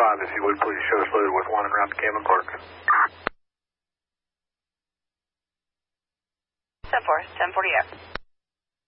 if you would please show us loaded with 1 and route to Camden Park. 10-4, 1040 air.